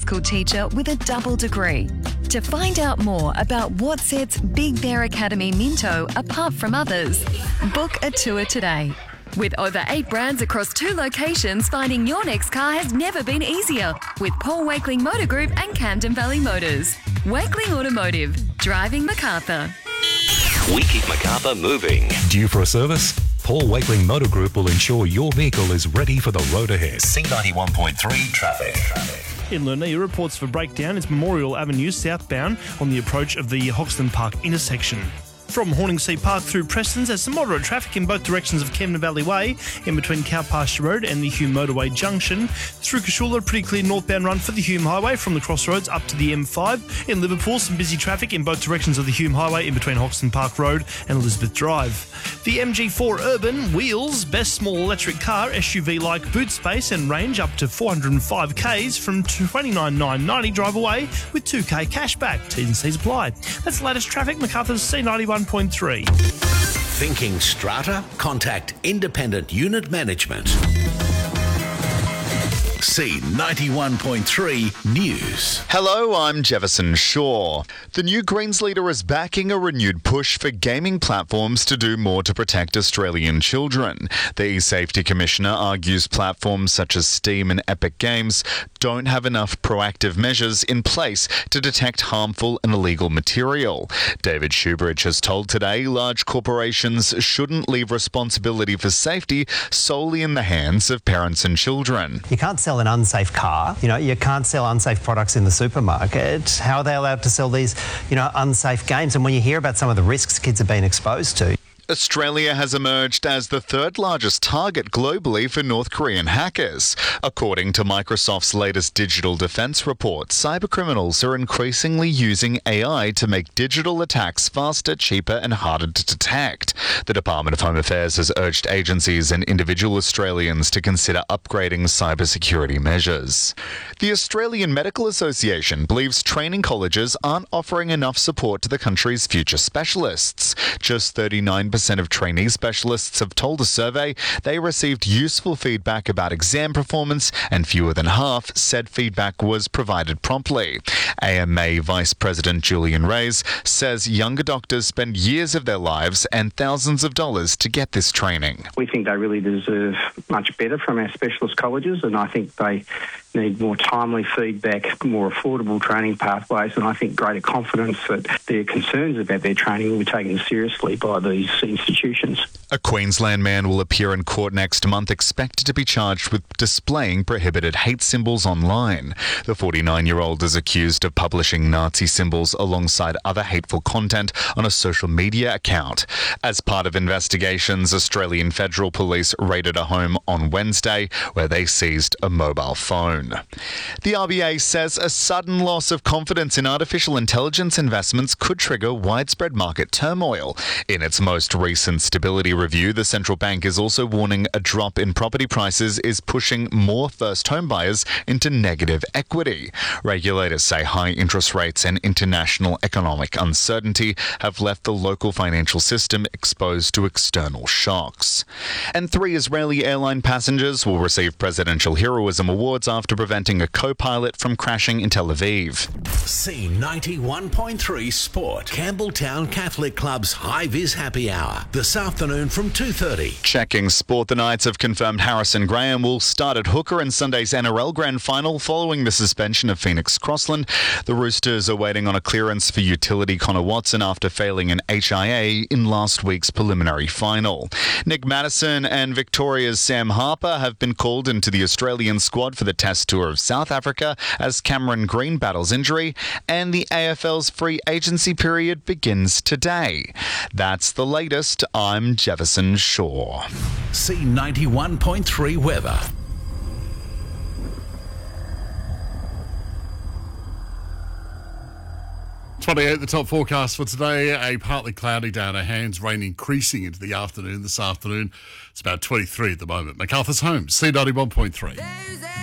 school teacher with a double degree. To find out more about what sets Big Bear Academy Minto apart from others, book a tour today. With over 8 brands across 2 locations, finding your next car has never been easier with Paul Wakeling Motor Group and Camden Valley Motors. Wakeling Automotive, driving Macarthur. We keep Macarthur moving. Due for a service? Paul Wakeling Motor Group will ensure your vehicle is ready for the road ahead. C91.3 traffic. In Lernea, reports for breakdown is Memorial Avenue southbound on the approach of the Hoxton Park intersection. From Horningsea Park through Prestons, there's some moderate traffic in both directions of Camden Valley Way, in between Cow Pasture Road and the Hume Motorway Junction. Through Cashula, pretty clear northbound run for the Hume Highway from the crossroads up to the M5. In Liverpool, some busy traffic in both directions of the Hume Highway, in between Hoxton Park Road and Elizabeth Drive. The MG4 Urban, wheels, best small electric car, SUV-like boot space and range up to 405 Ks from $29,990 drive away with 2K cashback. T's and C's apply. That's the latest traffic, Macarthur's C91.3. Thinking strata? Contact Independent Unit Management. C91.3 News. Hello, I'm Jefferson Shaw. The new Greens leader is backing a renewed push for gaming platforms to do more to protect Australian children. The E-Safety Commissioner argues platforms such as Steam and Epic Games don't have enough proactive measures in place to detect harmful and illegal material. David Shoebridge has told Today large corporations shouldn't leave responsibility for safety solely in the hands of parents and children. You can't sell an unsafe car. You can't sell unsafe products in the supermarket. How are they allowed to sell these, unsafe games? And when you hear about some of the risks kids have been exposed to. Australia has emerged as the 3rd largest target globally for North Korean hackers. According to Microsoft's latest digital defense report, cybercriminals are increasingly using AI to make digital attacks faster, cheaper and harder to detect. The Department of Home Affairs has urged agencies and individual Australians to consider upgrading cybersecurity measures. The Australian Medical Association believes training colleges aren't offering enough support to the country's future specialists. Just 39% of trainee specialists have told a survey they received useful feedback about exam performance, and fewer than half said feedback was provided promptly. AMA Vice President Julian Reyes says younger doctors spend years of their lives and thousands of dollars to get this training. We think they really deserve much better from our specialist colleges, and I think they need more timely feedback, more affordable training pathways, and I think greater confidence that their concerns about their training will be taken seriously by these institutions. A Queensland man will appear in court next month, expected to be charged with displaying prohibited hate symbols online. The 49-year-old is accused of publishing Nazi symbols alongside other hateful content on a social media account. As part of investigations, Australian Federal Police raided a home on Wednesday where they seized a mobile phone. The RBA says a sudden loss of confidence in artificial intelligence investments could trigger widespread market turmoil. In its most recent stability review, the central bank is also warning a drop in property prices is pushing more first home buyers into negative equity. Regulators say high interest rates and international economic uncertainty have left the local financial system exposed to external shocks. And 3 Israeli airline passengers will receive Presidential Heroism Awards after preventing a co-pilot from crashing in Tel Aviv. C91.3 Sport. Campbelltown Catholic Club's High Vis Happy Hour. This afternoon from 2:30. Checking sport, the Knights have confirmed Harrison Graham will start at hooker in Sunday's NRL Grand Final following the suspension of Phoenix Crossland. The Roosters are waiting on a clearance for utility Connor Watson after failing an HIA in last week's preliminary final. Nick Maddison and Victoria's Sam Harper have been called into the Australian squad for the Test tour of South Africa as Cameron Green battles injury, and the AFL's free agency period begins today. That's the latest. I'm Jefferson Shaw. C91.3 weather. 28, the top forecast for today. A partly cloudy day on our hands, rain increasing into the afternoon this afternoon. It's about 23 at the moment. Macarthur's home, C91.3.